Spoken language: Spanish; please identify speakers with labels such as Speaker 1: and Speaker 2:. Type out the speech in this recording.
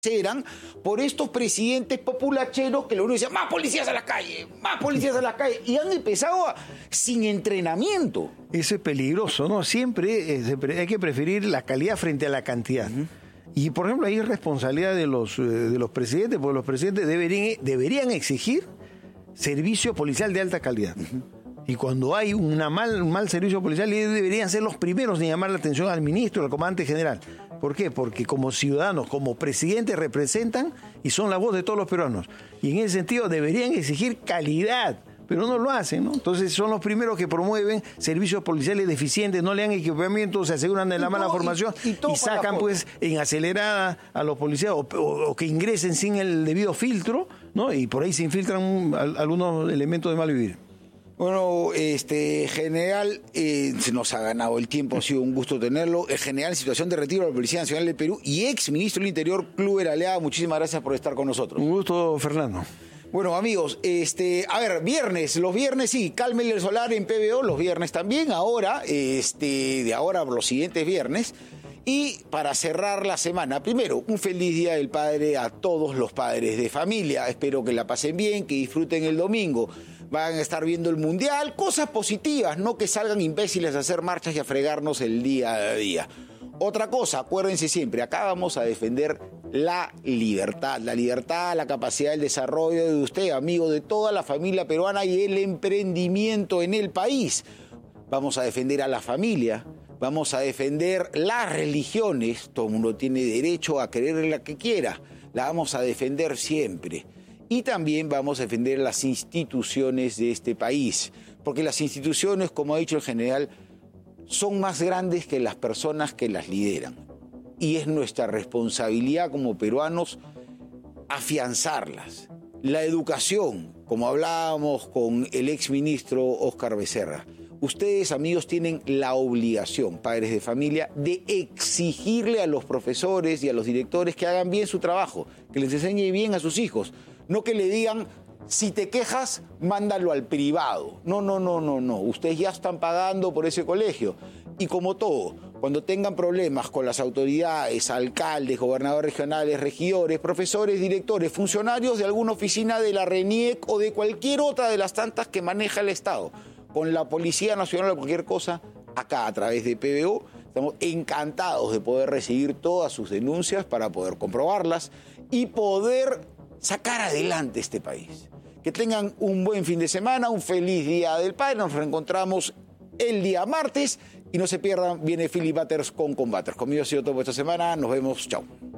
Speaker 1: eran por estos presidentes populacheros que lo único decían, más policías a las calles, más policías a las calles, y han empezado sin entrenamiento.
Speaker 2: Eso es peligroso, ¿no? Siempre hay que preferir la calidad frente a la cantidad. Y, por ejemplo, ahí es responsabilidad de los presidentes, porque los presidentes deberían exigir servicio policial de alta calidad. Y cuando hay un mal servicio policial, ellos deberían ser los primeros en llamar la atención al ministro, al comandante general. ¿Por qué? Porque como ciudadanos, como presidentes representan y son la voz de todos los peruanos. Y en ese sentido deberían exigir calidad, pero no lo hacen, ¿no? Entonces son los primeros que promueven servicios policiales deficientes, no le dan equipamiento, se aseguran de la mala formación y sacan pues en acelerada a los policías o que ingresen sin el debido filtro, ¿no? Y por ahí se infiltran algunos elementos de mal vivir.
Speaker 1: Bueno, general, se nos ha ganado el tiempo, ha sido un gusto tenerlo. El general en situación de retiro de la Policía Nacional del Perú y ex ministro del Interior, Kluber Alea, muchísimas gracias por estar con nosotros.
Speaker 2: Un gusto, Fernando.
Speaker 1: Bueno, amigos, a ver, los viernes sí, cálmenle el solar en PBO, los viernes también, ahora, de ahora los siguientes viernes. Y para cerrar la semana, primero, un feliz Día del Padre a todos los padres de familia. Espero que la pasen bien, que disfruten el domingo. Van a estar viendo el Mundial, cosas positivas, no que salgan imbéciles a hacer marchas y a fregarnos el día a día. Otra cosa, acuérdense siempre, acá vamos a defender la libertad, la capacidad del desarrollo de usted, amigo de toda la familia peruana y el emprendimiento en el país. Vamos a defender a la familia, vamos a defender las religiones, todo el mundo tiene derecho a creer en la que quiera, la vamos a defender siempre. Y también vamos a defender las instituciones de este país, porque las instituciones, como ha dicho el general, son más grandes que las personas que las lideran. Y es nuestra responsabilidad como peruanos afianzarlas. La educación, como hablábamos con el exministro Óscar Becerra, ustedes, amigos, tienen la obligación, padres de familia, de exigirle a los profesores y a los directores que hagan bien su trabajo, que les enseñe bien a sus hijos. No que le digan, si te quejas, mándalo al privado. No. Ustedes ya están pagando por ese colegio. Y como todo, cuando tengan problemas con las autoridades, alcaldes, gobernadores regionales, regidores, profesores, directores, funcionarios de alguna oficina de la RENIEC o de cualquier otra de las tantas que maneja el Estado, con la Policía Nacional o cualquier cosa, acá a través de PBO, estamos encantados de poder recibir todas sus denuncias para poder comprobarlas y poder sacar adelante este país. Que tengan un buen fin de semana, un feliz Día del Padre. Nos reencontramos el día martes y no se pierdan, viene Philip Butters con Combaters. Conmigo ha sido todo por esta semana. Nos vemos. Chao.